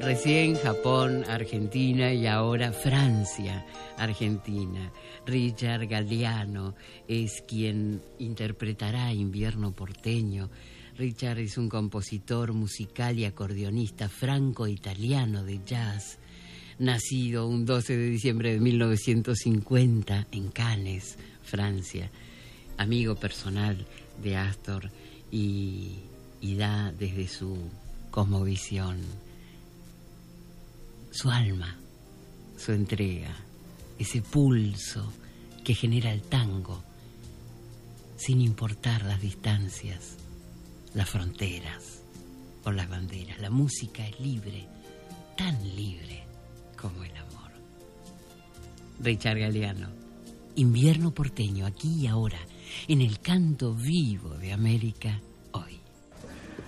Recién Japón, Argentina y ahora Francia, Argentina. Richard Galliano es quien interpretará Invierno porteño. Richard es un compositor musical y acordeonista franco-italiano de jazz, nacido un 12 de diciembre de 1950 en Cannes, Francia. Amigo personal de Astor y da desde su cosmovisión su alma, su entrega, ese pulso que genera el tango, sin importar las distancias, las fronteras o las banderas. La música es libre, tan libre como el amor. Richard Galliano, Invierno porteño, aquí y ahora, en el canto vivo de América.